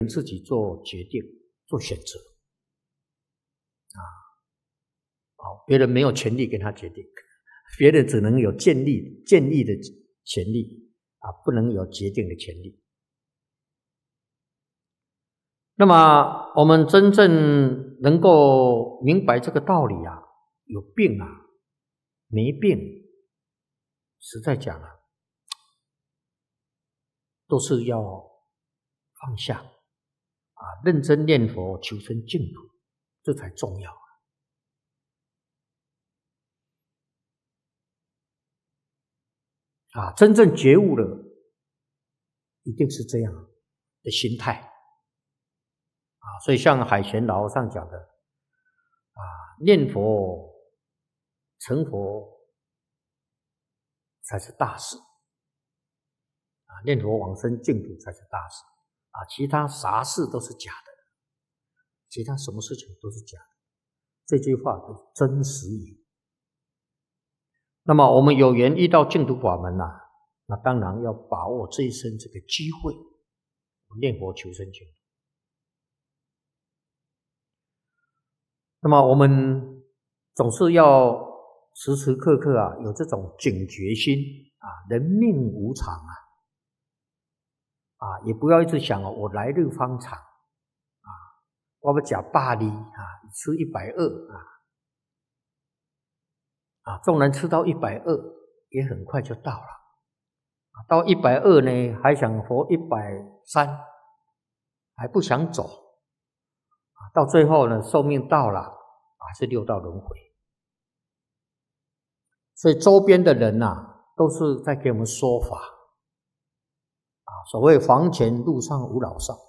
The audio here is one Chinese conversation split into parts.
自己做决定、做选择别人没有权利跟他决定，别人只能有建立的权利不能有决定的权利。那么我们真正能够明白这个道理有病没病，实在讲都是要放下认真念佛求生净土，这才重要真正觉悟了，一定是这样的心态所以像海贤老和尚讲的念佛成佛才是大事念佛往生净土才是大事其他啥事都是假的，其他什么事情都是假的，这句话是真实语。那么我们有缘遇到净土法门那当然要把握这一生这个机会，念佛求生净土。那么我们总是要时时刻刻有这种警觉心人命无常也不要一直想我来日方长我要吃100厘吃120纵然吃到120也很快就到了到120呢还想活130，还不想走到最后呢寿命到了还是六道轮回。所以周边的人都是在给我们说法所谓房前路上无老少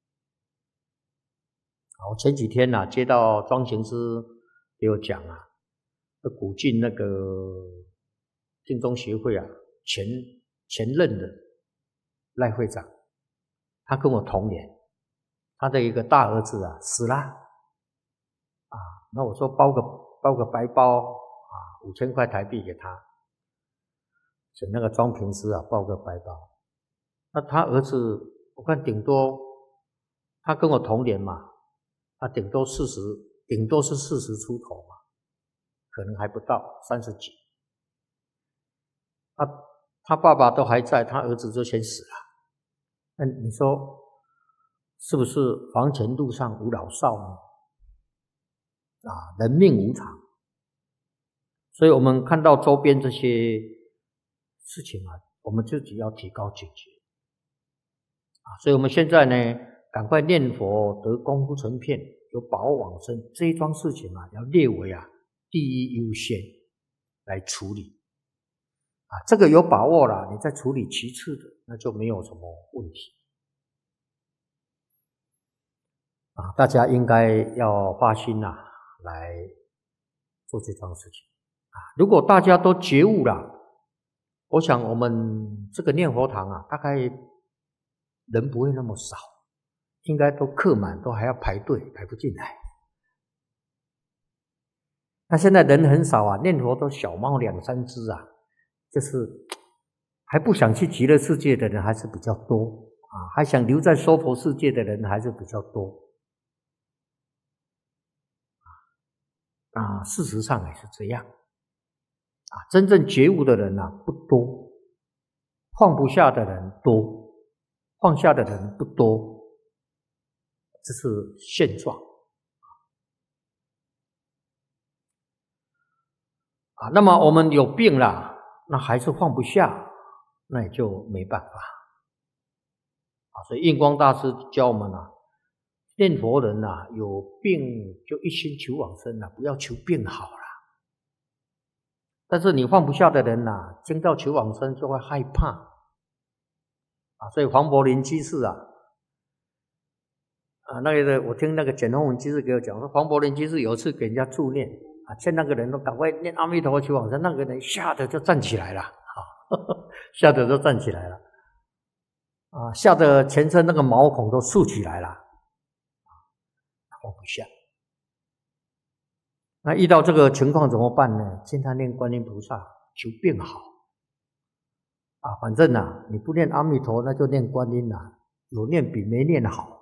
我前几天接到庄行师给我讲古晋那个净宗协会前任的赖会长，他跟我同年，他的一个大儿子死了那我说包个白包5000块台币给他，请那个庄平师包个白包。那他儿子我看顶多他跟我同年嘛，他顶多是40出头嘛，可能还不到30几。他爸爸都还在，他儿子就先死了。那你说是不是房前路上无老少呢？人命无常。所以我们看到周边这些事情我们自己要提高警觉所以我们现在呢赶快念佛得功夫成片，有把握往生，这一桩事情要列为第一优先来处理这个有把握了，你再处理其次的那就没有什么问题大家应该要发心来做这桩事情如果大家都觉悟了，我想我们这个念佛堂大概人不会那么少，应该都客满，都还要排队排不进来。那现在人很少念佛都小猫2、3只就是还不想去极乐世界的人还是比较多还想留在娑婆世界的人还是比较多事实上也是这样真正觉悟的人不多，放不下的人多，放下的人不多，这是现状那么我们有病了，那还是放不下，那也就没办法所以印光大师教我们念佛人有病就一心求往生不要求病好了。但是你放不下的人听到求往生就会害怕所以黄柏林居士那个我听那个简宏文居士给我讲说，黄柏林居士有一次给人家助念劝那个人都赶快念阿弥陀佛求往生，那个人吓得就站起来了吓得就站起来了吓得全身那个毛孔都竖起来了放不下。那遇到这个情况怎么办呢？现在念观音菩萨求病好反正你不念阿弥陀那就念观音有念比没念好